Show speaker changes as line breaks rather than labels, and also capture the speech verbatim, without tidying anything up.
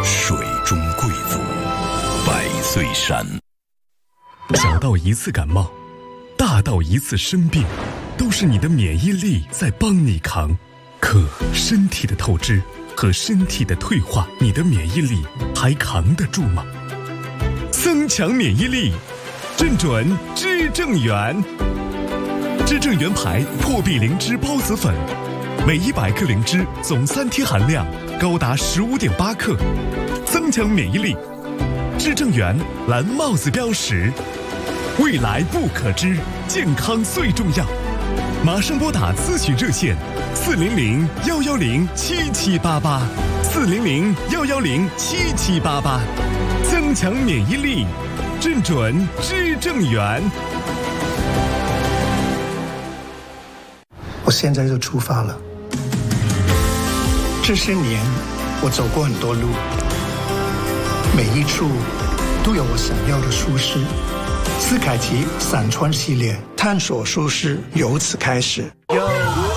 水中贵族，百岁山。
小到一次感冒，大到一次生病，都是你的免疫力在帮你扛。可身体的透支和身体的退化，你的免疫力还扛得住吗？增强免疫力，正准知正元。知正元牌破壁灵芝孢子粉，每一百克灵芝总三贴含量高达十五点八克，增强免疫力。知正元蓝帽子标识，未来不可知，健康最重要。马上拨打咨询热线四零零幺幺零七七八八，四零零幺幺零七七八八，增强免疫力，正准知正元。
我现在就出发了。这些年，我走过很多路，每一处都有我想要的舒适。斯凯奇伞穿系列，探索舒适由此开始。